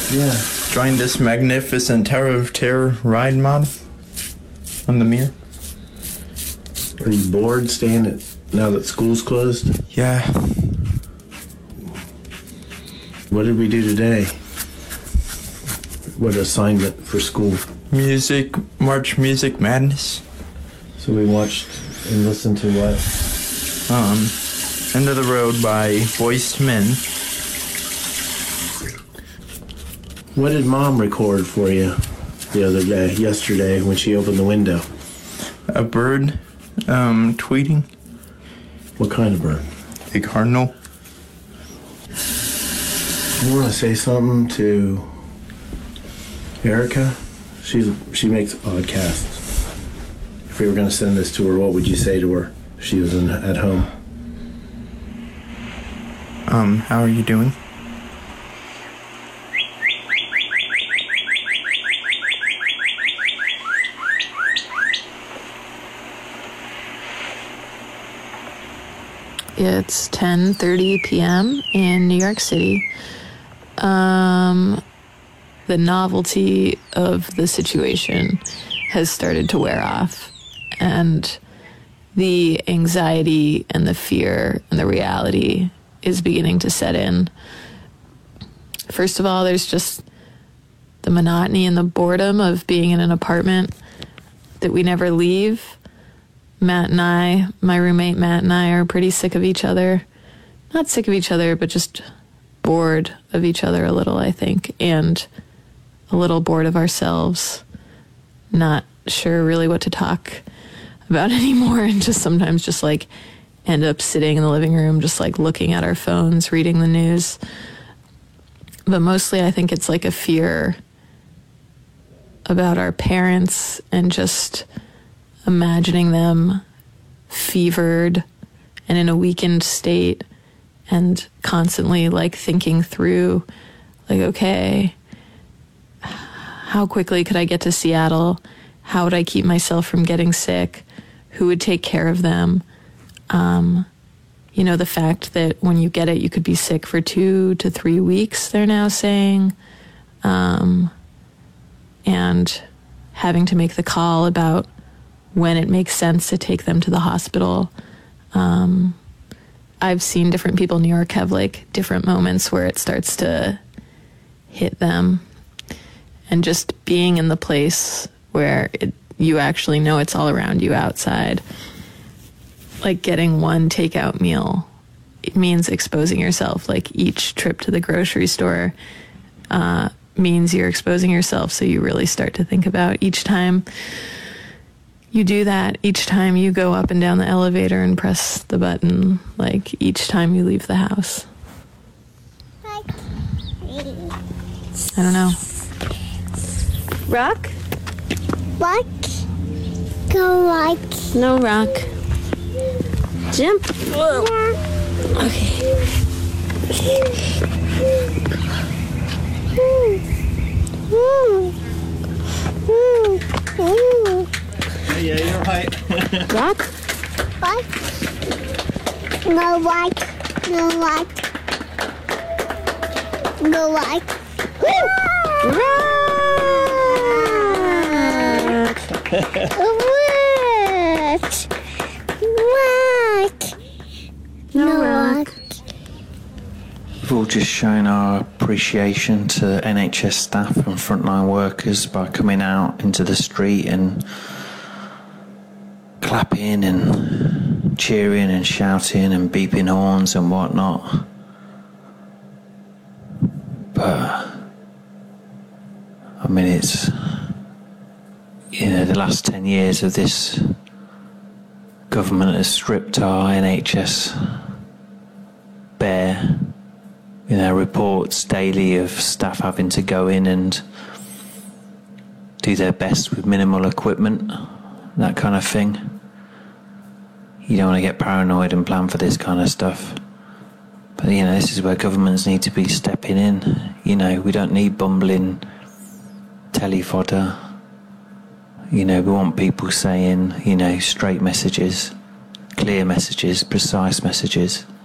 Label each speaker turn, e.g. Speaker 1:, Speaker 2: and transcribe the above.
Speaker 1: Yeah.
Speaker 2: Join this magnificent Tower of Terror ride model on the mirror.
Speaker 1: Are you bored staying at now that school's closed?
Speaker 2: Yeah.
Speaker 1: What did we do today? What assignment for school?
Speaker 2: March Music Madness.
Speaker 1: So we watched and listened to what?
Speaker 2: End of the Road by Boyz II Men.
Speaker 1: What did Mom record for you yesterday when she opened the window?
Speaker 2: A bird, tweeting.
Speaker 1: What kind of bird?
Speaker 2: A cardinal.
Speaker 1: You want to say something to Erica? She makes podcasts. If we were going to send this to her, what would you say to her if she was at home?
Speaker 2: How are you doing?
Speaker 3: It's 10:30 p.m. in New York City. The novelty of the situation has started to wear off, and the anxiety and the fear and the reality is beginning to set in. First of all, there's just the monotony and the boredom of being in an apartment that we never leave. My roommate Matt and I are pretty sick of each other. Not sick of each other, but just bored of each other a little, I think, and a little bored of ourselves. Not sure really what to talk about anymore, and just sometimes just like end up sitting in the living room, just like looking at our phones, reading the news. But mostly I think it's like a fear about our parents and just imagining them fevered and in a weakened state, and constantly like thinking through like, okay, how quickly could I get to Seattle? How would I keep myself from getting sick? Who would take care of them? The fact that when you get it, you could be sick for 2 to 3 weeks, they're now saying. And having to make the call about when it makes sense to take them to the hospital. I've seen different people in New York have like different moments where it starts to hit them, and just being in the place where you actually know it's all around you outside. Like getting one takeout meal, it means exposing yourself. Like each trip to the grocery store means you're exposing yourself. So you really start to think about each time you do that, each time you go up and down the elevator and press the button, like each time you leave the house. I don't know. Rock?
Speaker 4: Rock. Go rock.
Speaker 3: No rock. Jump. Whoa. Okay.
Speaker 2: Yeah, you're right.
Speaker 3: Rock?
Speaker 4: Rock. No rock. No rock. No rock.
Speaker 5: We've all just shown our appreciation to NHS staff and frontline workers by coming out into the street and clapping and cheering and shouting and beeping horns and whatnot. But I mean, it's, the last 10 years of this government has stripped our NHS bare. Reports daily of staff having to go in and do their best with minimal equipment, that kind of thing. You don't want to get paranoid and plan for this kind of stuff. But, this is where governments need to be stepping in. We don't need bumbling telly fodder. We want people saying, straight messages, clear messages, precise messages.